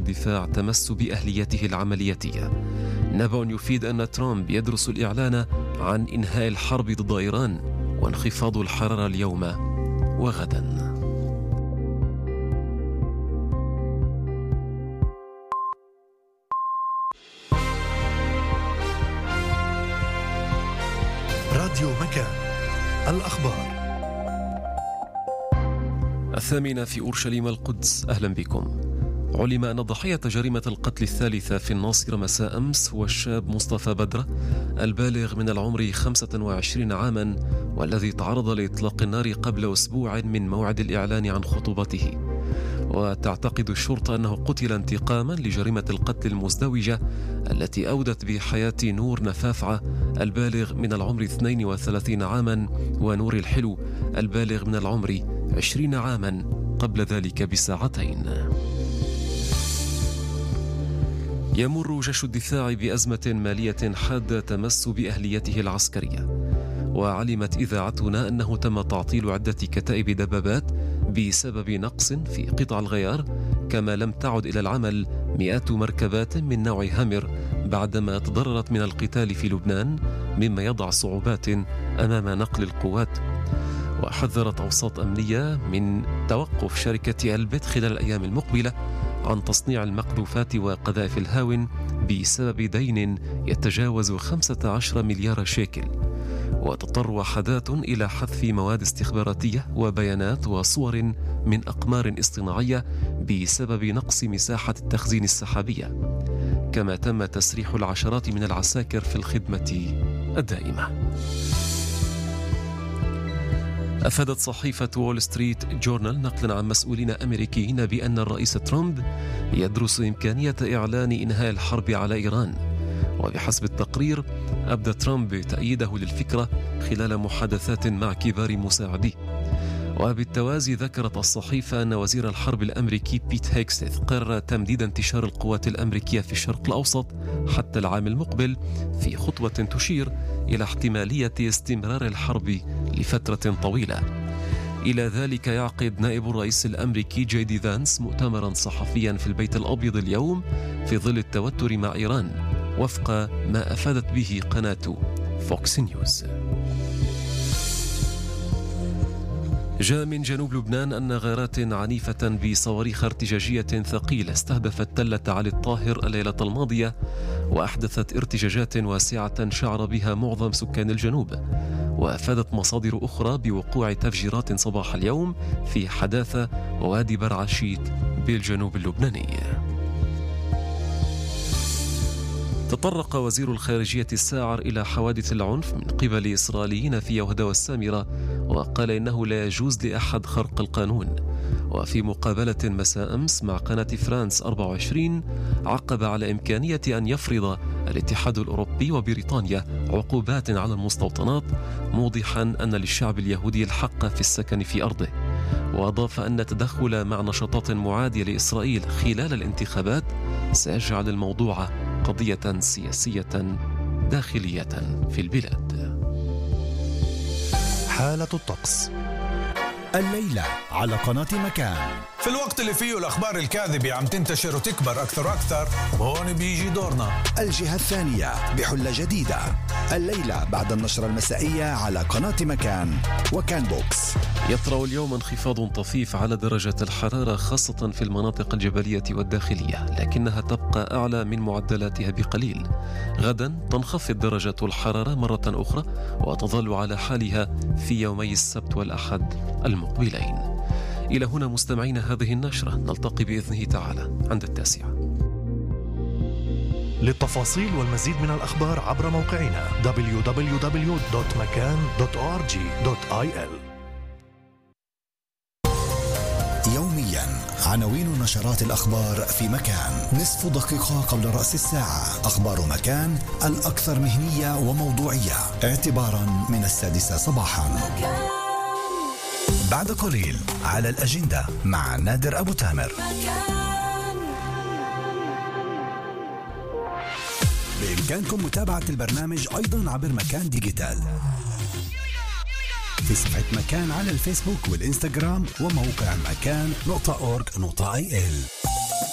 الدفاع تمس بأهليته العملياتية. نبأ يفيد أن ترامب يدرس الإعلان عن إنهاء الحرب ضد إيران وانخفاض الحرارة اليوم وغدا. راديو مكان، الأخبار. 8 في أورشليم القدس، أهلا بكم. علم أن ضحية جريمة القتل الثالثة في الناصرة مساء أمس هو الشاب مصطفى بدرة البالغ من العمر 25 عاما، والذي تعرض لإطلاق النار قبل أسبوع من موعد الإعلان عن خطوبته. وتعتقد الشرطة أنه قتل انتقاما لجريمة القتل المزدوجة التي أودت بحياة نور نفافعة البالغ من العمر 32 عاما ونور الحلو البالغ من العمر 20 عاما قبل ذلك بساعتين. يمر جيش الدفاع بأزمة مالية حادة تمس بأهليته العسكرية، وعلمت إذاعتنا أنه تم تعطيل عدة كتائب دبابات بسبب نقص في قطع الغيار، كما لم تعد إلى العمل مئات مركبات من نوع هامر بعدما تضررت من القتال في لبنان، مما يضع صعوبات أمام نقل القوات. وحذرت أوساط أمنية من توقف شركة ألبت خلال الأيام المقبلة عن تصنيع المقذوفات وقذائف الهاون بسبب دين يتجاوز 15 مليار شيكل. وتضطر وحدات إلى حذف مواد استخباراتية وبيانات وصور من أقمار اصطناعية بسبب نقص مساحة التخزين السحابية، كما تم تسريح العشرات من العساكر في الخدمة الدائمة. أفادت صحيفة وول ستريت جورنال نقلا عن مسؤولين أمريكيين بأن الرئيس ترامب يدرس إمكانية إعلان إنهاء الحرب على إيران. وبحسب التقرير أبدى ترامب تأييده للفكرة خلال محادثات مع كبار مساعديه. وبالتوازي ذكرت الصحيفة أن وزير الحرب الأمريكي بيت هيكسث قرر تمديد انتشار القوات الأمريكية في الشرق الأوسط حتى العام المقبل، في خطوة تشير إلى احتمالية استمرار الحرب لفترة طويلة. إلى ذلك يعقد نائب الرئيس الأمريكي جي دي فانس مؤتمرا صحفيا في البيت الأبيض اليوم في ظل التوتر مع إيران، وفق ما أفادت به قناة فوكس نيوز. جاء من جنوب لبنان أن غارات عنيفة بصواريخ ارتجاجية ثقيلة استهدفت تلة علي الطاهر الليلة الماضية، وأحدثت ارتجاجات واسعة شعر بها معظم سكان الجنوب. وأفادت مصادر أخرى بوقوع تفجيرات صباح اليوم في حداثة ووادي برعشيت بالجنوب اللبناني. تطرق وزير الخارجية الساعر إلى حوادث العنف من قبل إسرائيليين في يهودا والسامرة، وقال إنه لا يجوز لأحد خرق القانون. وفي مقابلة مساء أمس مع قناة فرانس 24 عقب على إمكانية أن يفرض الاتحاد الأوروبي وبريطانيا عقوبات على المستوطنات، موضحا أن للشعب اليهودي الحق في السكن في أرضه. وأضاف أن التدخل مع نشاطات معادية لإسرائيل خلال الانتخابات سيجعل الموضوع قضية سياسية داخلية في البلاد. حالة الطقس الليلة على قناة مكان. في الوقت اللي فيه الأخبار الكاذبة عم تنتشر وتكبر أكثر وأكثر، وهون بيجي دورنا. الجهة الثانية بحلة جديدة الليلة بعد النشرة المسائية على قناة مكان وكان بوكس. يطرأ اليوم انخفاض طفيف على درجة الحرارة خاصة في المناطق الجبلية والداخلية، لكنها تبقى أعلى من معدلاتها بقليل. غدا تنخفض درجة الحرارة مرة أخرى وتظل على حالها في يومي السبت والأحد المقبلين. إلى هنا مستمعين هذه النشرة، نلتقي بإذنه تعالى عند 9. للتفاصيل والمزيد من الأخبار عبر موقعنا www.makan.org.il. يوميا عناوين نشرات الأخبار في مكان، نصف دقيقة قبل رأس الساعة. أخبار مكان الأكثر مهنية وموضوعية اعتبارا من 6 صباحا. بعد قليل على الأجندة مع نادر أبو تامر. بإمكانكم متابعة البرنامج أيضا عبر مكان ديجيتال في صفحة مكان على الفيسبوك والإنستغرام وموقع مكان.org.il.